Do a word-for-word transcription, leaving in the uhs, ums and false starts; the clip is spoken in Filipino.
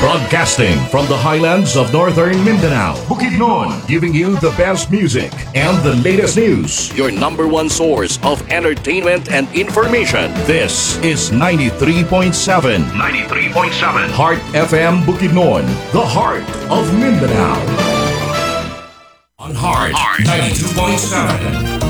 Broadcasting from the highlands of northern Mindanao, Bukidnon, giving you the best music and the latest news. Your number one source of entertainment and information. This is ninety-three point seven. ninety-three point seven. Heart F M Bukidnon, the heart of Mindanao. On Heart, ninety-two point seven.